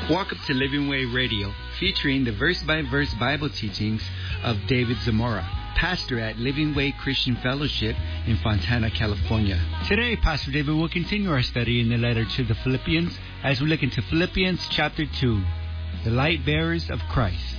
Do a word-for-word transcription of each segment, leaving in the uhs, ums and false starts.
Welcome to Living Way Radio, featuring the verse-by-verse Bible teachings of David Zamora, pastor at Living Way Christian Fellowship in Fontana, California. Today, Pastor David will continue our study in the letter to the Philippians as we look into Philippians chapter two, the light bearers of Christ.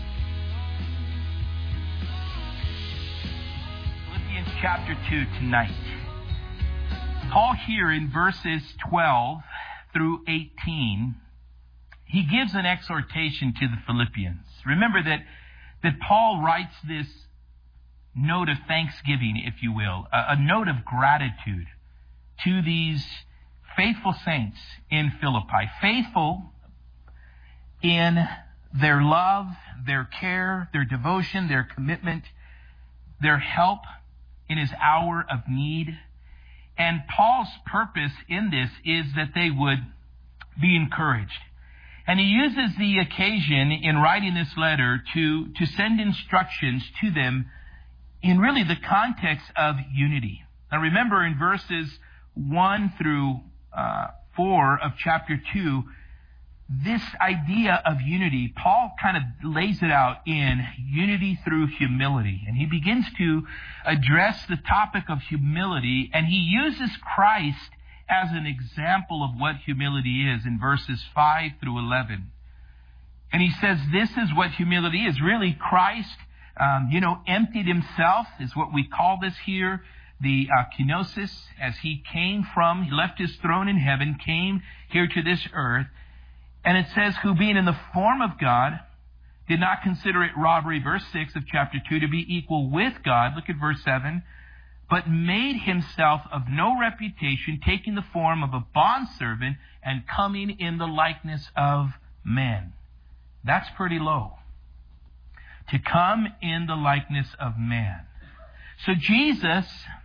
Philippians chapter two tonight. Paul here in verses twelve through eighteen, he gives an exhortation to the Philippians. Remember that, that Paul writes this note of thanksgiving, if you will, a, a note of gratitude to these faithful saints in Philippi. Faithful in their love, their care, their devotion, their commitment, their help in his hour of need. And Paul's purpose in this is that they would be encouraged. And he uses the occasion in writing this letter to, to send instructions to them in really the context of unity. Now remember in verses one through uh, four of chapter two, this idea of unity, Paul kind of lays it out in unity through humility. And he begins to address the topic of humility, and he uses Christ as an example of what humility is in verses five through eleven. And he says this is what humility is. Really, Christ, um, you know, emptied himself is what we call this here, the uh, kenosis, as he came from, he left his throne in heaven, came here to this earth. And it says, who being in the form of God, did not consider it robbery, verse six of chapter two, to be equal with God. Look at verse seven. But made himself of no reputation, taking the form of a bondservant and coming in the likeness of men. That's pretty low. To come in the likeness of man. So Jesus,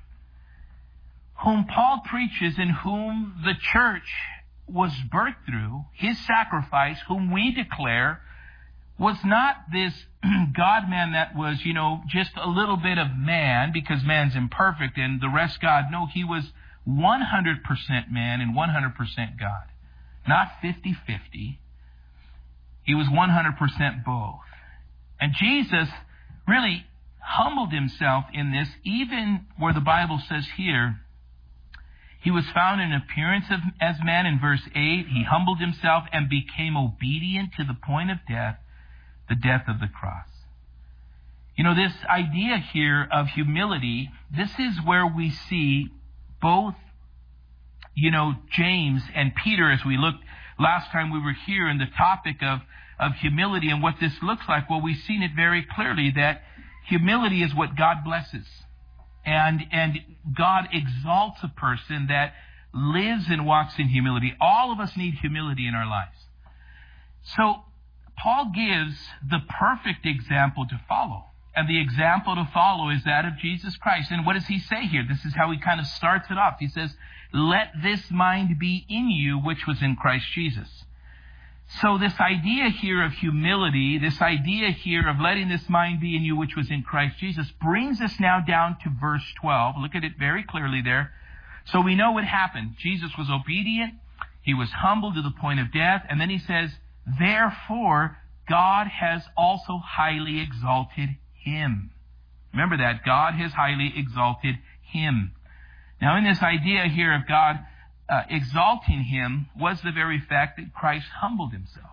whom Paul preaches and whom the church was birthed through, his sacrifice, whom we declare, was not this God-man that was, you know, just a little bit of man because man's imperfect and the rest God. No, he was one hundred percent man and one hundred percent God. Not fifty-fifty. He was one hundred percent both. And Jesus really humbled himself in this, even where the Bible says here, he was found in appearance of, as man in verse eight. He humbled himself and became obedient to the point of death, the death of the cross. You know, this idea here of humility, this is where we see both, you know, James and Peter, as we looked last time we were here in the topic of, of humility and what this looks like. Well, we've seen it very clearly that humility is what God blesses. And, and God exalts a person that lives and walks in humility. All of us need humility in our lives. So, Paul gives the perfect example to follow. And the example to follow is that of Jesus Christ. And what does he say here? This is how he kind of starts it off. He says, let this mind be in you, which was in Christ Jesus. So this idea here of humility, this idea here of letting this mind be in you, which was in Christ Jesus, brings us now down to verse twelve. Look at it very clearly there. So we know what happened. Jesus was obedient. He was humbled to the point of death. And then he says, therefore, God has also highly exalted him. Remember that. God has highly exalted him. Now, in this idea here of God uh, exalting him was the very fact that Christ humbled himself.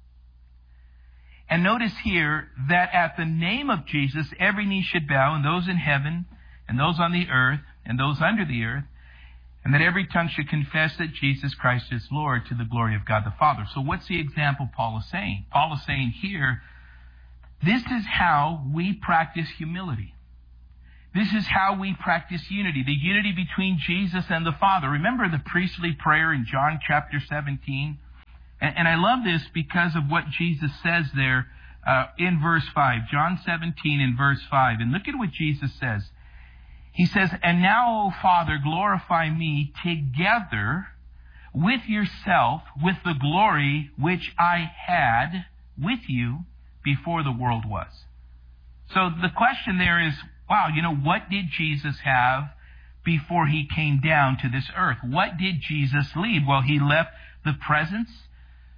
And notice here that at the name of Jesus, every knee should bow, and those in heaven, and those on the earth, and those under the earth, and that every tongue should confess that Jesus Christ is Lord, to the glory of God the Father. So what's the example Paul is saying? Paul is saying here, this is how we practice humility. This is how we practice unity, the unity between Jesus and the Father. Remember the priestly prayer in John chapter seventeen? And, and I love this because of what Jesus says there uh, in verse five. John seventeen in verse five. And look at what Jesus says. He says, and now, O Father, glorify me together with yourself, with the glory which I had with you before the world was. So the question there is, wow, you know, what did Jesus have before he came down to this earth? What did Jesus leave? Well, he left the presence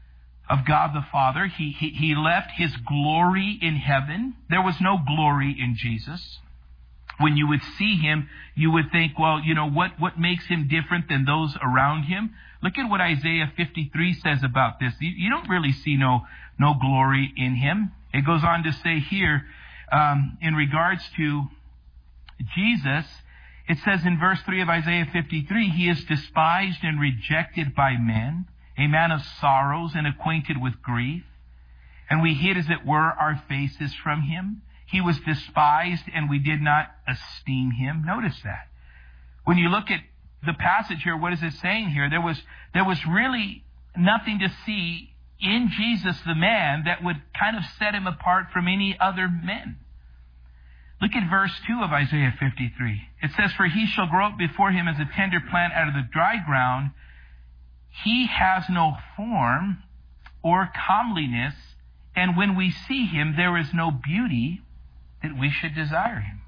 of God the Father. He, he, he left his glory in heaven. There was no glory in Jesus. When you would see him, you would think, well, you know, what, what makes him different than those around him? Look at what Isaiah fifty-three says about this. You, you don't really see no, no glory in him. It goes on to say here, um, in regards to Jesus, it says in verse three of Isaiah fifty-three, he is despised and rejected by men, a man of sorrows and acquainted with grief. And we hid, as it were, our faces from him. He was despised and we did not esteem him. Notice that. When you look at the passage here, what is it saying here? There was, there was really nothing to see in Jesus the man that would kind of set him apart from any other men. Look at verse two of Isaiah fifty-three. It says, for he shall grow up before him as a tender plant out of the dry ground. He has no form or comeliness, and when we see him, there is no beauty that we should desire him.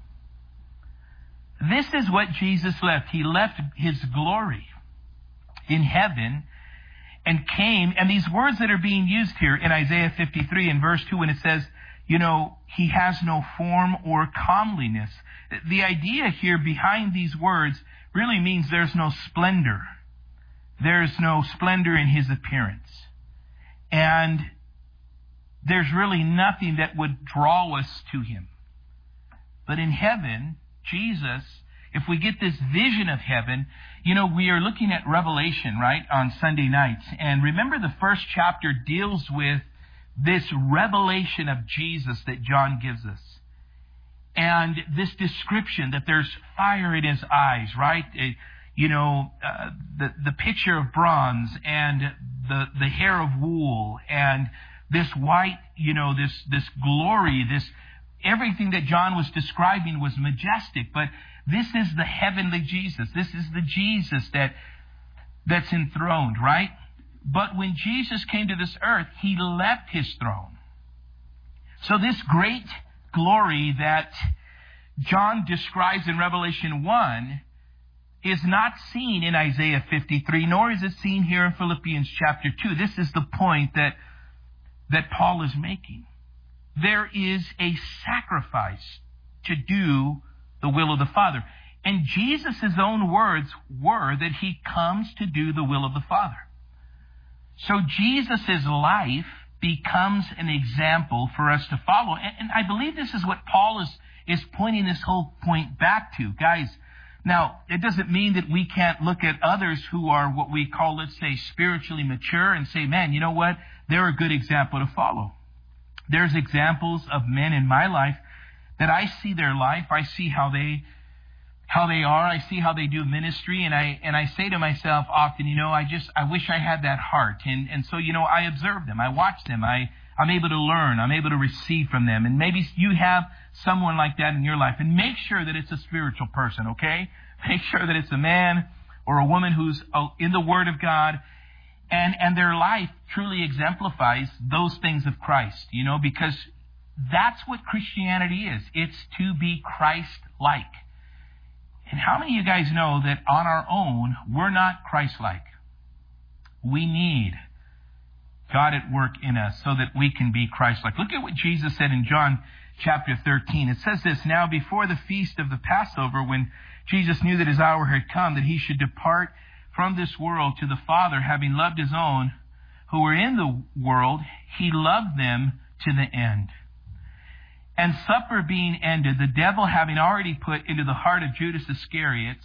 This is what Jesus left. He left his glory in heaven and came, and these words that are being used here in Isaiah fifty-three in verse two, when it says, you know, he has no form or comeliness. The idea here behind these words really means there's no splendor. There's no splendor in his appearance. And there's really nothing that would draw us to him. But in heaven, Jesus, if we get this vision of heaven, you know, we are looking at Revelation, right, on Sunday nights. And remember, the first chapter deals with this revelation of Jesus that John gives us. And this description that there's fire in his eyes, right? It, you know, uh, the, the picture of bronze and the, the hair of wool and this white, you know, this, this glory, this, everything that John was describing was majestic. But this is the heavenly Jesus. This is the Jesus that, that's enthroned, right? But when Jesus came to this earth, he left his throne. So this great glory that John describes in Revelation one is not seen in Isaiah fifty-three, nor is it seen here in Philippians chapter two. This is the point that, that Paul is making. There is a sacrifice to do the will of the Father. And Jesus' own words were that he comes to do the will of the Father. So Jesus' life becomes an example for us to follow. And, and I believe this is what Paul is, is pointing this whole point back to. Guys, now, it doesn't mean that we can't look at others who are what we call, let's say, spiritually mature and say, man, you know what? They're a good example to follow. There's examples of men in my life that I see their life. I see how they how they are. I see how they do ministry. And I and I say to myself often, you know, I just, I wish I had that heart. And, and so, you know, I observe them. I watch them. I, I'm able to learn. I'm able to receive from them. And maybe you have someone like that in your life. And make sure that it's a spiritual person, okay? Make sure that it's a man or a woman who's in the Word of God. And, and their life truly exemplifies those things of Christ, you know, because that's what Christianity is. It's to be Christ-like. And how many of you guys know that on our own, we're not Christ-like? We need God at work in us so that we can be Christ-like. Look at what Jesus said in John chapter thirteen. It says this, now before the feast of the Passover, when Jesus knew that his hour had come, that he should depart from this world to the Father, having loved his own who were in the world, he loved them to the end. And supper being ended, the devil having already put into the heart of Judas Iscariot,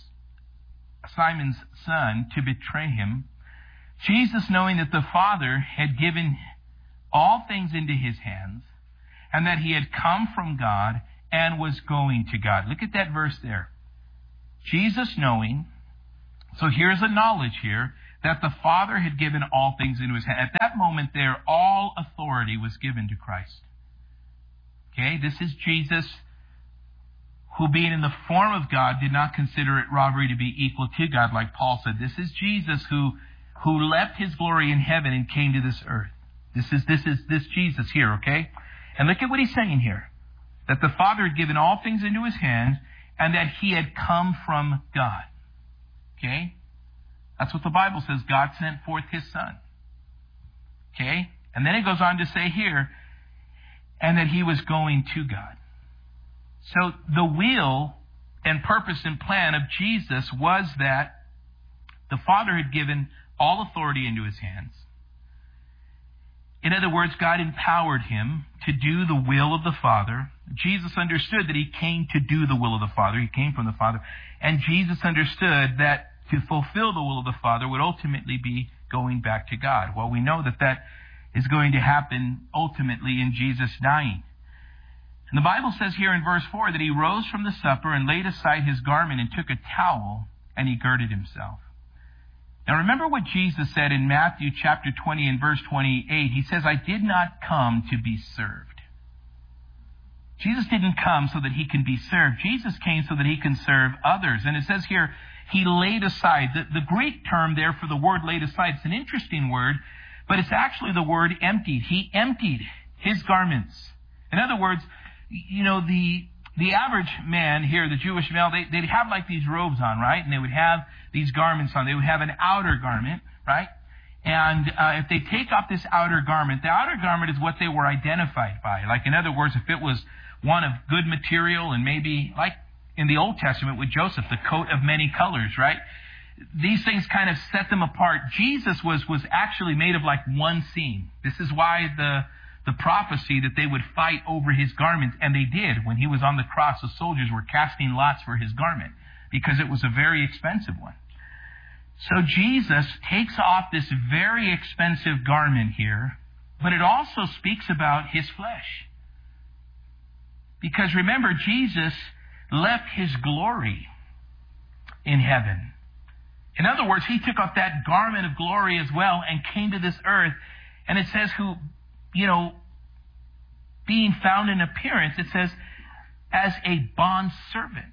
Simon's son, to betray him, Jesus, knowing that the Father had given all things into his hands, and that he had come from God and was going to God. Look at that verse there. Jesus knowing, so here's a knowledge here, that the Father had given all things into his hand. At that moment there, all authority was given to Christ. Okay, this is Jesus who, being in the form of God, did not consider it robbery to be equal to God, like Paul said. This is Jesus who, who left his glory in heaven and came to this earth. This is, this is this Jesus here, okay? And look at what he's saying here. That the Father had given all things into his hands, and that he had come from God. Okay? That's what the Bible says. God sent forth his Son. Okay? And then it goes on to say here, and that he was going to God. So the will and purpose and plan of Jesus was that the Father had given all authority into his hands. In other words, God empowered him to do the will of the Father. Jesus understood that he came to do the will of the Father. He came from the Father. And Jesus understood that to fulfill the will of the Father would ultimately be going back to God. Well, we know that that is going to happen ultimately in Jesus dying. And the Bible says here in verse four that he rose from the supper and laid aside his garment and took a towel and he girded himself. Now remember what Jesus said in Matthew chapter twenty and verse twenty-eight. He says, I did not come to be served. Jesus didn't come so that he can be served. Jesus came so that he can serve others. And it says here, he laid aside. The, the Greek term there for the word laid aside, it's an interesting word, but it's actually the word emptied. He emptied his garments. In other words, you know, the the average man here, the Jewish male, they, they'd have like these robes on, right? And they would have these garments on. They would have an outer garment, right? And uh, if they take off this outer garment, the outer garment is what they were identified by. Like, in other words, if it was one of good material and maybe, like in the Old Testament with Joseph, the coat of many colors, right? These things kind of set them apart. Jesus was, was actually made of like one seam. This is why the the prophecy that they would fight over his garments, and they did. When he was on the cross, the soldiers were casting lots for his garment because it was a very expensive one. So Jesus takes off this very expensive garment here, but it also speaks about his flesh. Because remember, Jesus left his glory in heaven. In other words, he took off that garment of glory as well and came to this earth. And it says who, you know, being found in appearance, it says, as a bond servant.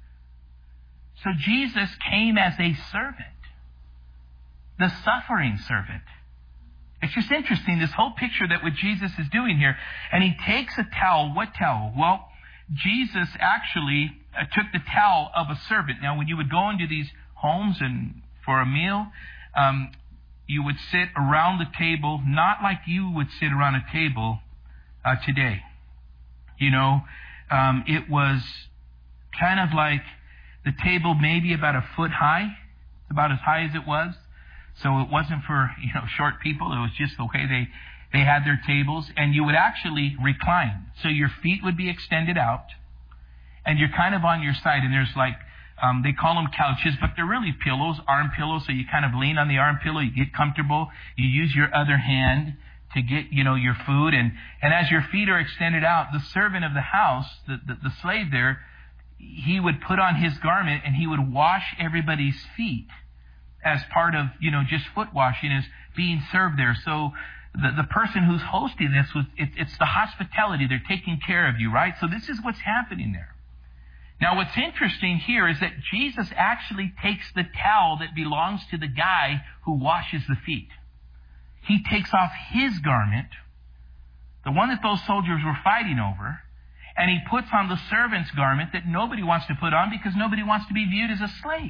So Jesus came as a servant, the suffering servant. It's just interesting, this whole picture that what Jesus is doing here. And he takes a towel. What towel? Well, Jesus actually uh, took the towel of a servant. Now, when you would go into these homes and for a meal, um, you would sit around the table, not like you would sit around a table uh, today. You know, um, it was kind of like the table maybe about a foot high, about as high as it was. So it wasn't for, you know, short people. It was just the way they, they had their tables. And you would actually recline. So your feet would be extended out. And you're kind of on your side. And there's like, um, they call them couches, but they're really pillows, arm pillows. So you kind of lean on the arm pillow. You get comfortable. You use your other hand to get, you know, your food. And, and as your feet are extended out, the servant of the house, the, the, the slave there, he would put on his garment and he would wash everybody's feet as part of, you know, just foot washing is being served there. So the, the person who's hosting this, was it, it's the hospitality. They're taking care of you, right? So this is what's happening there. Now what's interesting here is that Jesus actually takes the towel that belongs to the guy who washes the feet. He takes off his garment, the one that those soldiers were fighting over, and he puts on the servant's garment that nobody wants to put on because nobody wants to be viewed as a slave.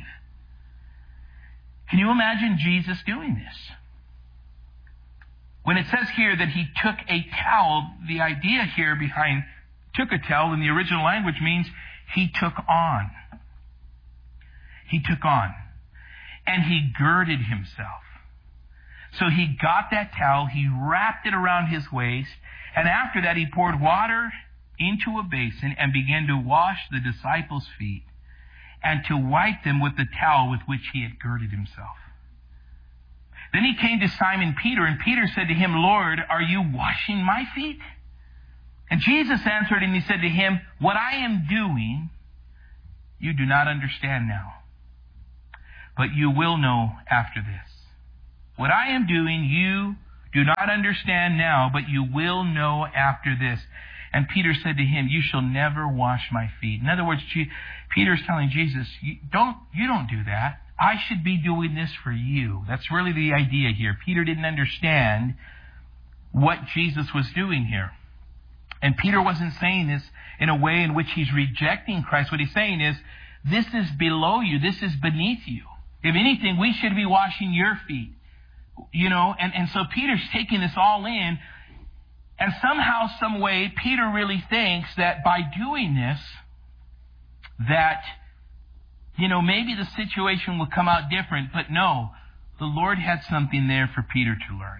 Can you imagine Jesus doing this? When it says here that he took a towel, the idea here behind took a towel in the original language means he took on. He took on. And he girded himself. So he got that towel, he wrapped it around his waist, and after that he poured water into a basin and began to wash the disciples' feet and to wipe them with the towel with which he had girded himself. Then he came to Simon Peter, and Peter said to him, Lord, are you washing my feet? And Jesus answered and he said to him, what I am doing, you do not understand now, but you will know after this. What I am doing, you do not understand now, but you will know after this. And Peter said to him, you shall never wash my feet. In other words, Peter's telling Jesus, you don't, you don't do that. I should be doing this for you. That's really the idea here. Peter didn't understand what Jesus was doing here. And Peter wasn't saying this in a way in which he's rejecting Christ. What he's saying is, this is below you. This is beneath you. If anything, we should be washing your feet. You know, and, and so Peter's taking this all in. And somehow, some way, Peter really thinks that by doing this, that, you know, maybe the situation will come out different. But no, the Lord had something there for Peter to learn.